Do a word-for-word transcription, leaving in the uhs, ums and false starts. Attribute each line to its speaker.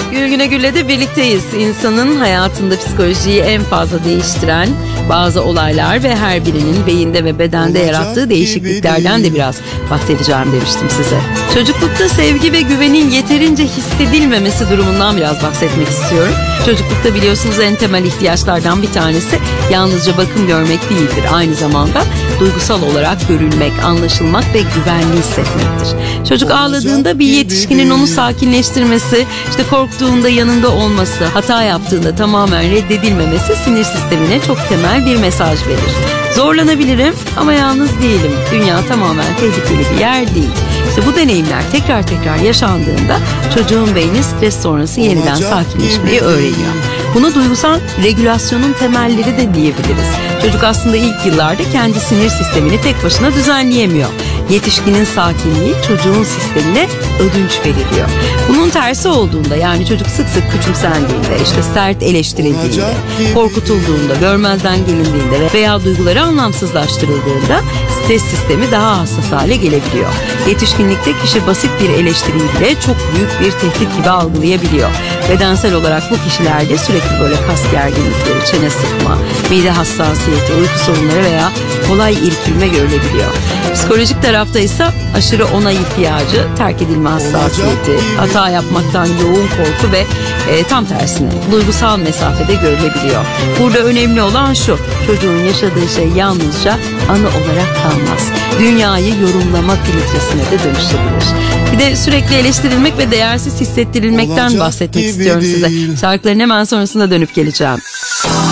Speaker 1: Gülgüne Gül'le de birlikteyiz. İnsanın hayatında psikolojiyi en fazla değiştiren bazı olaylar ve her birinin beyinde ve bedende yarattığı değişikliklerden de biraz bahsedeceğim demiştim size. Çocuklukta sevgi ve güvenin yeterince hissedilmemesi durumundan biraz bahsetmek istiyorum. Çocuklukta biliyorsunuz en temel ihtiyaçlardan bir tanesi yalnızca bakım görmek değildir. Aynı zamanda duygusal olarak görülmek, anlaşılmak ve güvenli hissetmektir. Çocuk ağladığında bir yetişkinin onu sakinleştirmesi, işte korktuğunda yanında olması, hata yaptığında tamamen reddedilmemesi sinir sistemine çok temel bir mesaj verir. Zorlanabilirim ama yalnız değilim. Dünya tamamen tehlikeli bir yer değil. İşte bu deneyimler tekrar tekrar yaşandığında çocuğun beyni stres sonrası yeniden sakinleşmeyi öğreniyor. Buna duygusal regülasyonun temelleri de diyebiliriz. Çocuk aslında ilk yıllarda kendi sinir sistemini tek başına düzenleyemiyor. Yetişkinin sakinliği çocuğun sistemine ödünç veriliyor. Bunun tersi olduğunda, yani çocuk sık sık küçümsendiğinde, işte sert eleştirildiğinde, korkutulduğunda, görmezden gelindiğinde veya duyguları anlamsızlaştırıldığında stres sistemi daha hassas hale gelebiliyor. Yetişkinlikte kişi basit bir eleştiriyi bile çok büyük bir tehdit gibi algılayabiliyor. Bedensel olarak bu kişilerde sürekli böyle kas gerginlikleri, çene sıkma, mide hassasiyeti, uyku sorunları veya kolay irkilme görülebiliyor. Psikolojik tarafta ise aşırı onay ihtiyacı, terk edilme hassasiyeti, hata yapmaktan yoğun korku ve e, tam tersine duygusal mesafede görülebiliyor. Burada önemli olan şu: çocuğun yaşadığı şey yalnızca anı olarak kalmaz. Dünyayı yorumlama filtresine de dönüşebilir. Bir de sürekli eleştirilmek ve değersiz hissettirilmekten bahsetmek istiyorum size. Şarkıların hemen sonrasında dönüp geleceğim.